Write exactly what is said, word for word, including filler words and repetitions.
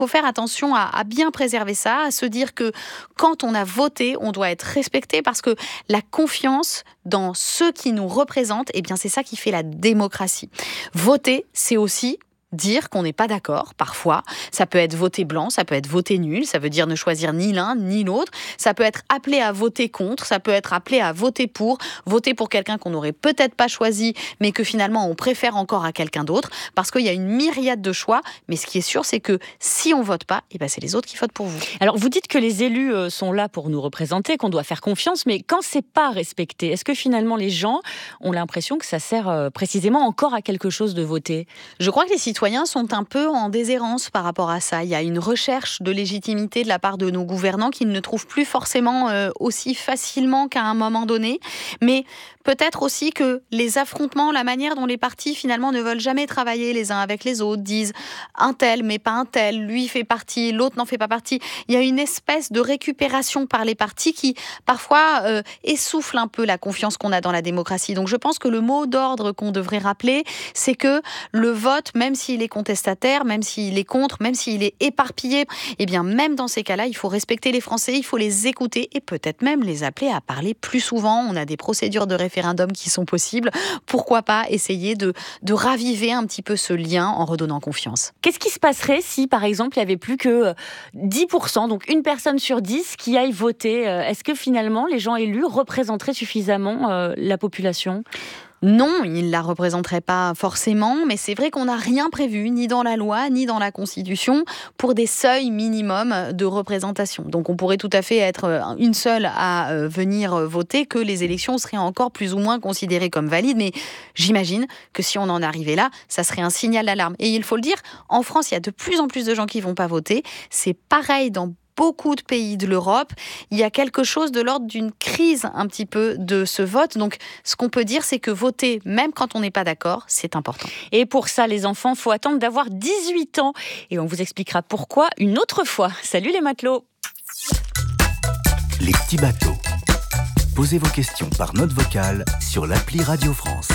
Il faut faire attention à, à bien préserver ça, à se dire que quand on a voté, on doit être respecté parce que la confiance dans ceux qui nous représentent, eh bien c'est ça qui fait la démocratie. Voter, c'est aussi dire qu'on n'est pas d'accord, parfois. Ça peut être voter blanc, ça peut être voter nul, ça veut dire ne choisir ni l'un ni l'autre. Ça peut être appelé à voter contre, ça peut être appelé à voter pour, voter pour quelqu'un qu'on n'aurait peut-être pas choisi, mais que finalement on préfère encore à quelqu'un d'autre, parce qu'il y a une myriade de choix. Mais ce qui est sûr, c'est que si on vote pas, eh ben c'est les autres qui votent pour vous. Alors vous dites que les élus sont là pour nous représenter, qu'on doit faire confiance, mais quand c'est pas respecté, est-ce que finalement les gens ont l'impression que ça sert précisément encore à quelque chose de voter ? Je crois que les citoyens sont un peu en déshérence par rapport à ça. Il y a une recherche de légitimité de la part de nos gouvernants qu'ils ne trouvent plus forcément euh, aussi facilement qu'à un moment donné. Mais peut-être aussi que les affrontements, la manière dont les partis finalement ne veulent jamais travailler les uns avec les autres, disent un tel mais pas un tel, lui fait partie, l'autre n'en fait pas partie. Il y a une espèce de récupération par les partis qui parfois euh, essouffle un peu la confiance qu'on a dans la démocratie. Donc je pense que le mot d'ordre qu'on devrait rappeler, c'est que le vote, même s'il est contestataire, même s'il est contre, même s'il est éparpillé, eh bien même dans ces cas-là, il faut respecter les Français, il faut les écouter et peut-être même les appeler à parler plus souvent. On a des procédures de référendum qui sont possibles. Pourquoi pas essayer de, de raviver un petit peu ce lien en redonnant confiance. Qu'est-ce qui se passerait si, par exemple, il n'y avait plus que dix pour cent, donc une personne sur dix qui aille voter ? Est-ce que finalement, les gens élus représenteraient suffisamment euh, la population ? Non, il ne la représenterait pas forcément, mais c'est vrai qu'on n'a rien prévu, ni dans la loi, ni dans la Constitution, pour des seuils minimums de représentation. Donc on pourrait tout à fait être une seule à venir voter, que les élections seraient encore plus ou moins considérées comme valides, mais j'imagine que si on en arrivait là, ça serait un signal d'alarme. Et il faut le dire, en France, il y a de plus en plus de gens qui ne vont pas voter. C'est pareil dans beaucoup de pays de l'Europe, il y a quelque chose de l'ordre d'une crise un petit peu de ce vote. Donc, ce qu'on peut dire, c'est que voter, même quand on n'est pas d'accord, c'est important. Et pour ça, les enfants, il faut attendre d'avoir dix-huit ans. Et on vous expliquera pourquoi une autre fois. Salut les matelots. Les petits bateaux. Posez vos questions par note vocale sur l'appli Radio France.